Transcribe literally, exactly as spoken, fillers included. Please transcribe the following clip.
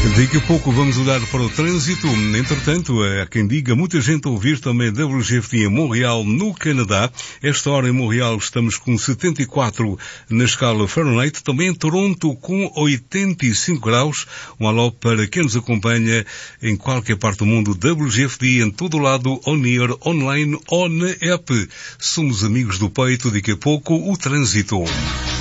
Daqui a pouco vamos olhar para o trânsito. Entretanto, há quem diga, muita gente a ouvir também W G F D em Montreal, no Canadá. Esta hora em Montreal estamos com setenta e quatro na escala Fahrenheit. Também em Toronto com oitenta e cinco graus. Um alô para quem nos acompanha em qualquer parte do mundo. W G F D em todo o lado, on-air, online ou na app. Somos amigos do peito. Daqui a pouco o trânsito.